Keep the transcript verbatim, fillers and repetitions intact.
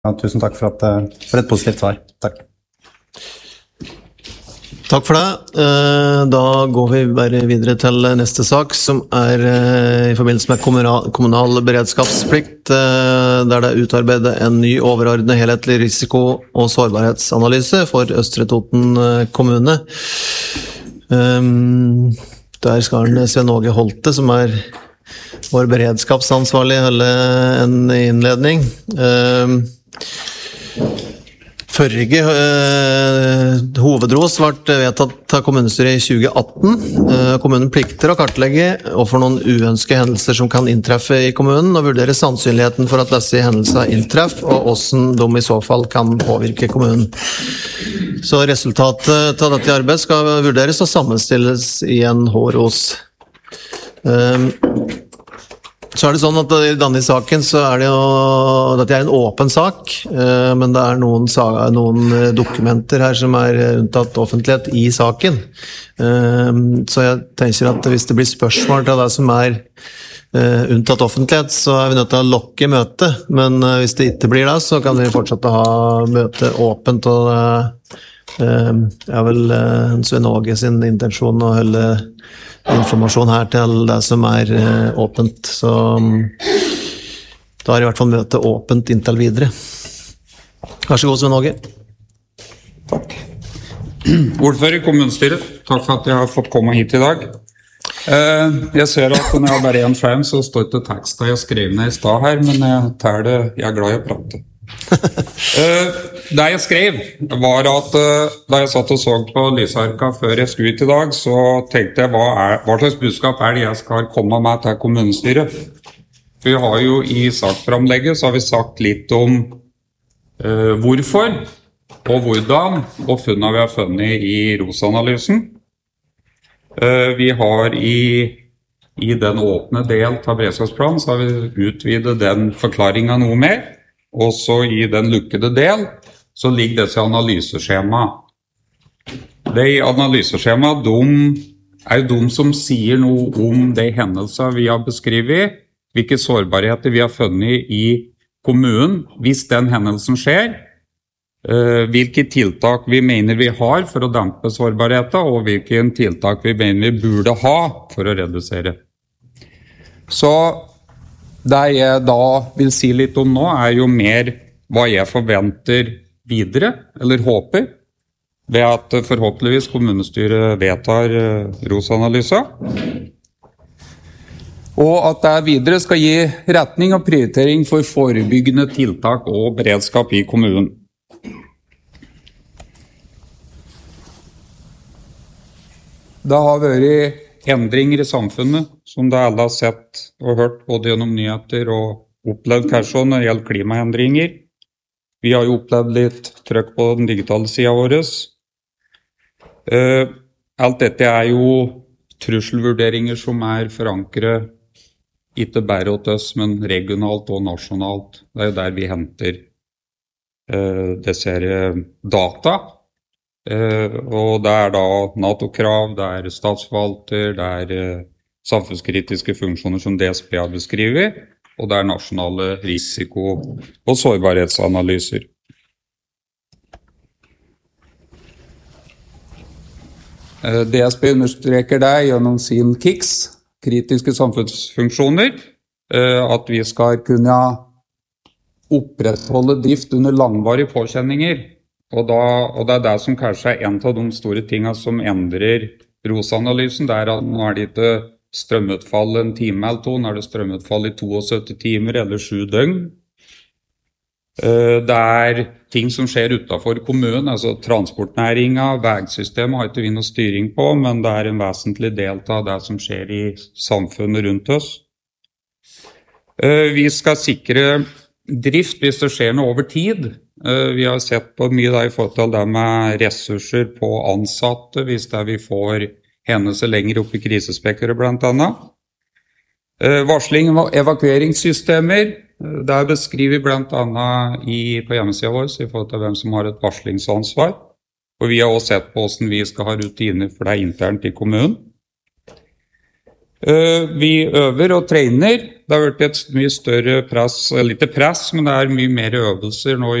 Ja, tusen takk for, at, for et positivt svar. Takk. Takk for det. Da går vi bare videre til neste sak, som er i forbindelse med kommunal, kommunal beredskapsplikt, der det er utarbeidet en ny overordnet helhetlig risiko- og sårbarhetsanalyse for Østre Toten kommune. Der skal Sven Åge Holte, som er vår beredskapsansvarlig, holde en innledning. Førige eh, hovedrås ble vedtatt av kommunestyret i tjue atten. Eh, kommunen plikter å kartlegge og for noen uønskede hendelser som kan inntreffe i kommunen, og vurdere sannsynligheten for at disse hendelsene inntreffer, og hvordan de i så fall kan påvirke kommunen. Så resultatet av dette arbeidet skal vurderes og sammenstilles i en hårrås. Eh, Så er det sånn at i denne saken så er det jo, dette er en åpen sak, men det er noen, noen dokumenter her som er unntatt offentlighet i saken. Så jeg tenker at hvis det blir spørsmål til det som er unntatt offentlighet, så er vi nødt til å lukke møtet. Men hvis det ikke blir det, så kan vi fortsette å ha møtet åpent, og det er vel Sven Åge sin intensjon å holde informasjon her til det som er uh, åpent, så um, da er i hvert fall møtet åpent inntil videre. Vær så god, Sven Åge. Takk. Ordfører i kommunestyret, takk for at jeg har fått komme hit i dag. Uh, jeg ser at når jeg har bare en skjerm, så står det teksten jeg skrev ned i sted her, men jeg, tar det, jeg er glad i å prate. uh, det jeg skrev var at uh, da jeg satt og så på lysarka før jeg skulle ut i dag, så tenkte jeg hva, er, hva slags budskap er det jeg skal komme med til kommunestyret. Vi har jo i saksframlegget så har vi sagt litt om uh, hvorfor og hvordan og funnene vi har funnet i ROS-analysen. uh, vi har i i den åpne del av beredskapsplanen så har vi utvidet den forklaringen noe mer. Og så i den lukkede del, så ligger disse analyseskjema. De analyseskjema, de er jo de som sier noe om de hendelser vi har beskrevet, hvilke sårbarheter vi har funnet i kommunen, hvis den hendelsen skjer, hvilke tiltak vi mener vi har for å dempe sårbarheter, og hvilke tiltak vi mener vi burde ha for å redusere. Så det jeg da vil si litt om nå er jo mer hva jeg forventer videre, eller håper, ved at forhåpentligvis kommunestyret vedtar ROS-analysen. Og at det videre skal gi retning og prioritering for forebyggende tiltak og beredskap i kommunen. Det har vært endringer i samfunnet, som det alle har sett og hørt både gjennom nyheter og opplevd kanskje når det gjelder klimaendringer. Vi har jo opplevd litt trykk på den digitale siden vår. Uh, alt dette er jo trusselvurderinger som er forankret ikke bare hos oss, men regionalt og nasjonalt. Det er jo der vi henter uh, disse data. Uh, og det er da NATO-krav, det er statsforvalter, det er uh, samfunnskritiske funksjoner som D S P har beskrevet, og det er nasjonale risiko- og sårbarhetsanalyser. Uh, D S P understreker det gjennom sin K I X, kritiske samfunnsfunksjoner, uh, at vi skal kunne opprettholde drift under langvarige påkjenninger. Og, da, og det er det som kanskje er en av de store tingene som endrer ROS-analysen. Det er at nå er det ikke strømutfall en time eller to, nå er det strømutfall i syttito timer eller sju døgn. Det er ting som skjer utenfor kommunen, altså transportnæringen, veisystemet har ikke vi noe styring på, men det er en vesentlig del av det som skjer i samfunnet rundt oss. Vi skal sikre drift hvis det skjer noe over tid. Vi har sett på mye da i forhold til det med ressurser på ansatte, hvis det vi får hendelser lenger opp i krisespekteret blant annet. Varsling og evakueringssystemer, det er beskrivet blant annet i, på hjemmesiden vår i forhold til hvem som har et varslingsansvar. Og vi har også sett på hvordan vi skal ha rutiner for det internt i kommunen. Uh, vi øver og trener. Det har vært et mye større press, lite press, men det er mye mer øvelser nå